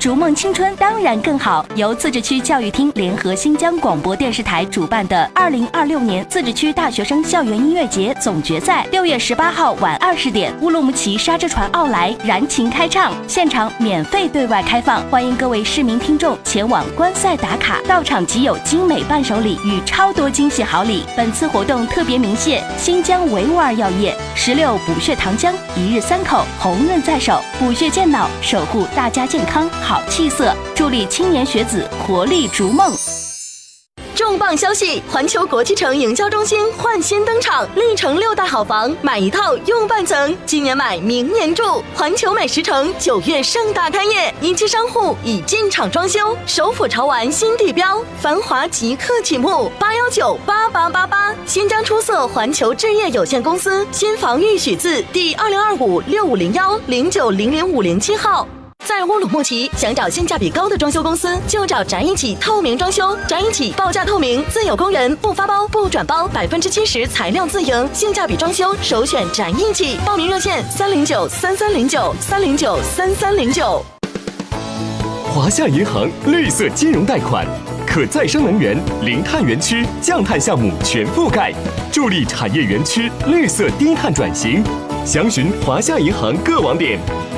逐梦青春当然更好。由自治区教育厅联合新疆广播电视台主办的2026年自治区大学生校园音乐节总决赛，6月18号晚20点，乌鲁木齐沙之船奥莱燃情开唱，现场免费对外开放，欢迎各位市民听众前往观赛打卡，到场即有精美伴手礼与超多惊喜好礼。本次活动特别鸣谢新疆维吾尔药业、16补血糖浆、1日3口、红润在手，补血健脑，守护大家健康好气色，助力青年学子活力逐梦。 重磅消息！环球国际城营销中心焕新登场，历城6大好房，买一套用半层，今年买明年住。环球美食城9月盛大开业，一期商户已进场装修，首府潮玩新地标，繁华即刻启幕，8198888。新疆出色环球置业有限公司新房预许字第2025650109000507号。在乌鲁木齐，想找性价比高的装修公司，就找宅一起透明装修。宅一起报价透明，自有工人，不发包不转包，70%材料自营，性价比装修首选宅一起。报名热线3093309，3093309。 华夏银行绿色金融贷款，可再生能源、零碳园区、降碳项目全覆盖，助力产业园区绿色低碳转型。详询华夏银行各网点。